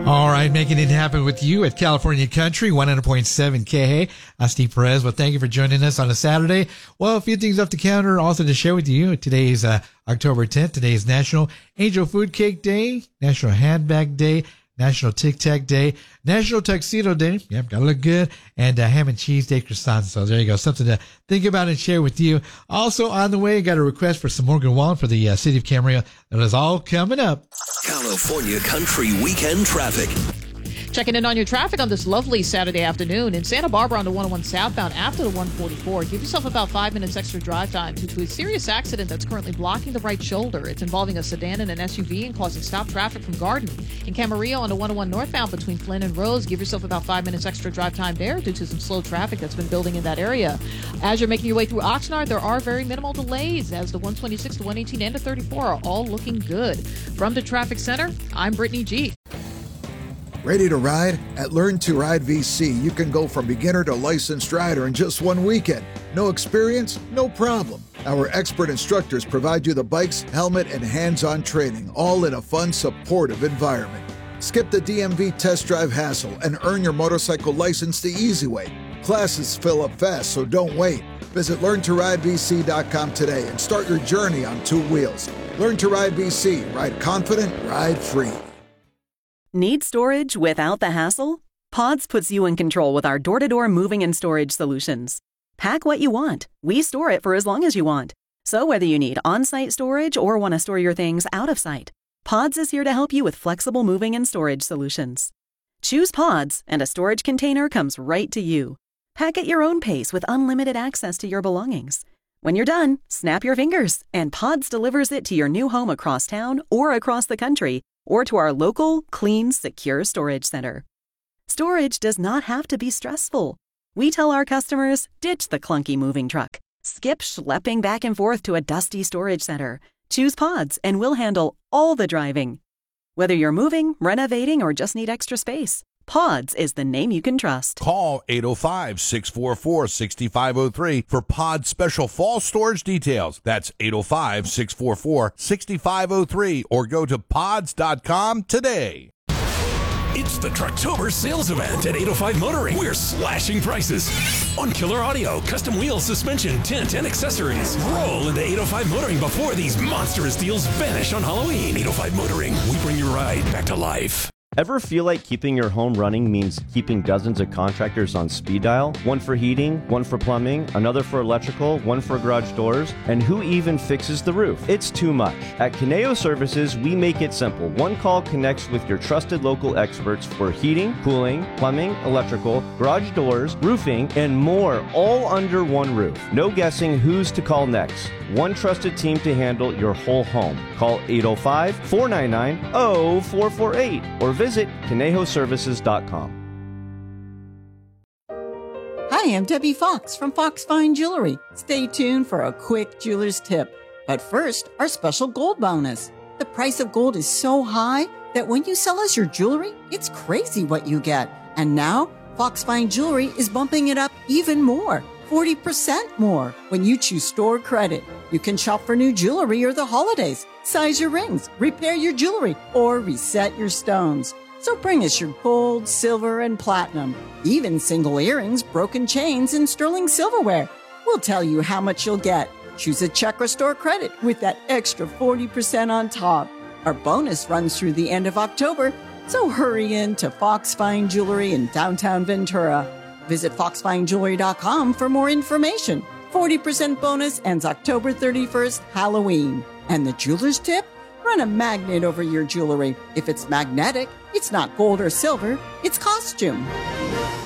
All right, making it happen with you at California Country, 100.7 KH. I'm Steve Perez. Well, thank you for joining us on a Saturday. Well, a few things up the counter also to share with you. Today is October 10th. Today is National Angel Food Cake Day, National Handbag Day, National Tic Tac Day, National Tuxedo Day. Yep, gotta look good. And ham and cheese day croissants. So there you go. Something to think about and share with you. Also on the way, got a request for some Morgan Wallen for the city of Camarillo. That is all coming up. California Country Weekend Traffic. Checking in on your traffic on this lovely Saturday afternoon. In Santa Barbara on the 101 southbound after the 144. Give yourself about 5 minutes extra drive time due to a serious accident that's currently blocking the right shoulder. It's involving a sedan and an SUV and causing stop traffic from Garden. In Camarillo on the 101 northbound between Flynn and Rose. Give yourself about 5 minutes extra drive time there due to some slow traffic that's been building in that area. As you're making your way through Oxnard, there are very minimal delays as the 126, the 118, and the 34 are all looking good. From the traffic center, I'm Brittany G. Ready to ride? At Learn to Ride VC, you can go from beginner to licensed rider in just one weekend. No experience? No problem. Our expert instructors provide you the bikes, helmet, and hands-on training, all in a fun, supportive environment. Skip the DMV test drive hassle and earn your motorcycle license the easy way. Classes fill up fast, so don't wait. Visit LearnToRideVC.com today and start your journey on two wheels. Learn to Ride VC. Ride confident, ride free. Need storage without the hassle? Pods puts you in control with our door-to-door moving and storage solutions. Pack what you want. We store it for as long as you want. So whether you need on-site storage or want to store your things out of sight, Pods is here to help you with flexible moving and storage solutions. Choose Pods, and a storage container comes right to you. Pack at your own pace with unlimited access to your belongings. When you're done, snap your fingers, and Pods delivers it to your new home across town or across the country, or to our local, clean, secure storage center. Storage does not have to be stressful. We tell our customers, ditch the clunky moving truck. Skip schlepping back and forth to a dusty storage center. Choose Pods, and we'll handle all the driving. Whether you're moving, renovating, or just need extra space, Pods is the name you can trust. Call 805-644-6503 for Pods special fall storage details. That's 805-644-6503 or go to pods.com today. It's the Trucktober sales event at 805 Motoring. We're slashing prices on killer audio, custom wheels, suspension, tint, and accessories. Roll into 805 Motoring before these monstrous deals vanish on Halloween. 805 Motoring, we bring your ride back to life. Ever feel like keeping your home running means keeping dozens of contractors on speed dial? One for heating, one for plumbing, another for electrical, one for garage doors, and who even fixes the roof? It's too much. At Conejo Services, we make it simple. One call connects with your trusted local experts for heating, cooling, plumbing, electrical, garage doors, roofing, and more, all under one roof. No guessing who's to call next. One trusted team to handle your whole home. Call 805-499-0448 or visit ConejoServices.com. Hi, I'm Debbie Fox from Fox Fine Jewelry. Stay tuned for a quick jeweler's tip. But first, our special gold bonus. The price of gold is so high that when you sell us your jewelry, it's crazy what you get. And now, Fox Fine Jewelry is bumping it up even more. 40% more when you choose store credit. You can shop for new jewelry or the holidays, size your rings, repair your jewelry, or reset your stones. So bring us your gold, silver, and platinum, even single earrings, broken chains, and sterling silverware. We'll tell you how much you'll get. Choose a check or store credit with that extra 40% on top. Our bonus runs through the end of October, so hurry in to Fox Fine Jewelry in downtown Ventura. Visit foxfinejewelry.com for more information. 40% bonus ends October 31st, Halloween. And the jeweler's tip? Run a magnet over your jewelry. If it's magnetic, it's not gold or silver, it's costume.